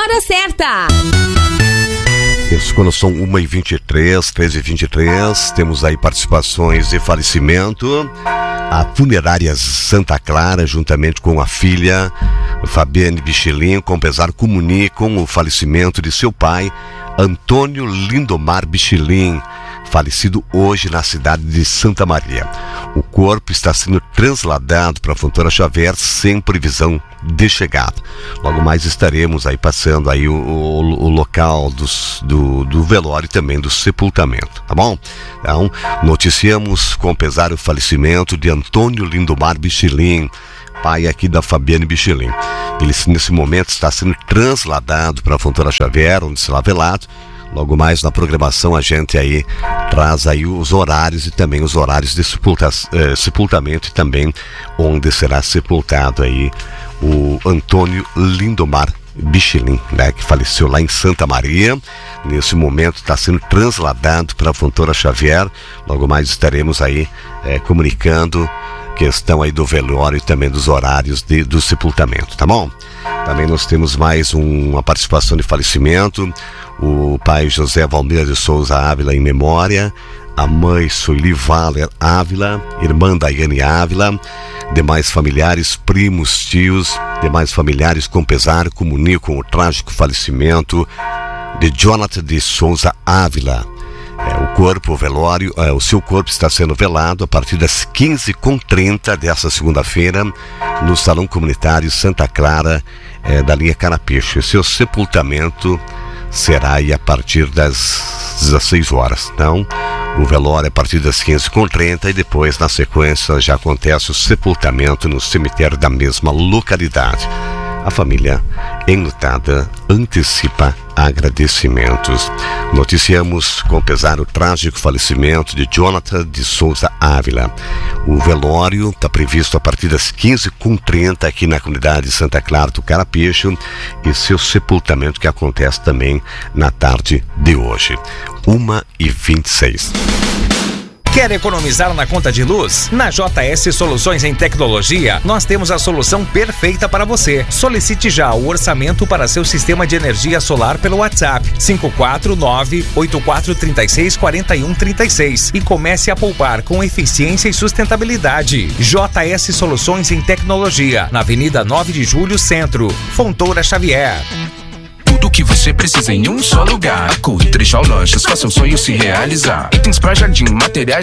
hora certa. Isso, quando são 1h23, 13h23, temos aí participações de falecimento. A Funerária Santa Clara, juntamente com a filha Fabiane Bichilin, com pesar comunicam o falecimento de seu pai, Antônio Lindomar Bichilin, falecido hoje na cidade de Santa Maria. O corpo está sendo trasladado para a Fontoura Xavier sem previsão de chegada. Logo mais estaremos aí passando aí o local do velório e também do sepultamento, tá bom? Então, noticiamos com pesar o falecimento de Antônio Lindomar Bichilin, pai aqui da Fabiane Bichilin. Ele nesse momento está sendo trasladado para a Fontoura Xavier, onde será velado. Logo mais na programação a gente aí traz aí os horários e também os horários de sepultamento e também onde será sepultado aí o Antônio Lindomar Bichilin, né, que faleceu lá em Santa Maria. Nesse momento está sendo trasladado para a Fontoura Xavier. Logo mais estaremos aí comunicando questão aí do velório e também dos horários do sepultamento, tá bom? Também nós temos mais uma participação de falecimento. O pai José Valmir de Souza Ávila em memória, a mãe Sueli Valer Ávila, irmã Daiane Ávila, demais familiares, primos, tios, demais familiares com pesar comunicam o trágico falecimento de Jonathan de Souza Ávila. O seu corpo está sendo velado a partir das 15h30 desta segunda-feira no Salão Comunitário Santa Clara, da linha Carapeixe. Seu sepultamento será aí a partir das 16 horas. Então, o velório é a partir das 15h30 e depois, na sequência, já acontece o sepultamento no cemitério da mesma localidade. A família enlutada antecipa agradecimentos. Noticiamos com pesar o trágico falecimento de Jonathan de Souza Ávila. O velório está previsto a partir das 15h30 aqui na comunidade de Santa Clara do Carapeixe e seu sepultamento que acontece também na tarde de hoje. 1h26. Quer economizar na conta de luz? Na JS Soluções em Tecnologia, nós temos a solução perfeita para você. Solicite já o orçamento para seu sistema de energia solar pelo WhatsApp 549-8436-4136 e comece a poupar com eficiência e sustentabilidade. JS Soluções em Tecnologia, na Avenida 9 de Julho, Centro, Fontoura Xavier. Tudo que você precisa em um só lugar. A Cor Trechal Lojas, faça seu sonho se realizar. Itens pra jardim, materiais